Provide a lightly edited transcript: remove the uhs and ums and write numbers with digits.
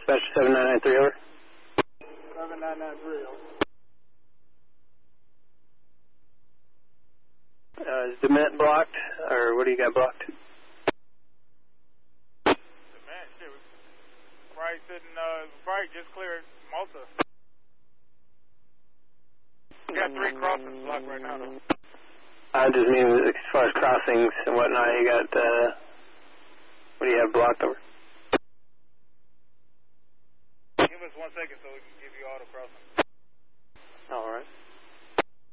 Dispatch 7993, over. 7993, over. Is Dement blocked, or what do you got blocked? Dement, shit, we're probably sitting, probably just cleared Malta. We got 3 crossings blocked right now, though. I just mean as far as crossings and whatnot, you got, what do you have blocked over? Give us 1 second so we can give you all the crossings.